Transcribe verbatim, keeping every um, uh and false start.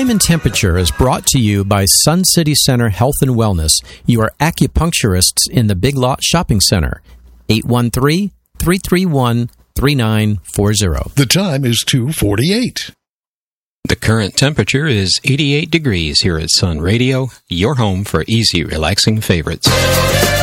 Time and Temperature is brought to you by Sun City Center Health and Wellness, your acupuncturists in the Big Lot Shopping Center. eight one three, three three one, three nine four zero. The time is two forty-eight. The current temperature is eighty-eight degrees here at Sun Radio, your home for easy, relaxing favorites.